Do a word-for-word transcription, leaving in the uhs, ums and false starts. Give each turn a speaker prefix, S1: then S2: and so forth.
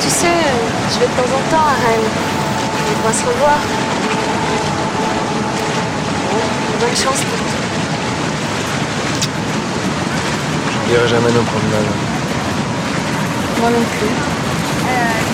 S1: Tu sais, je vais de temps en temps à Rennes. On va se revoir. Bon, bonne chance pour tout.
S2: Je n'oublierai jamais nos promenades.
S1: Moi non plus.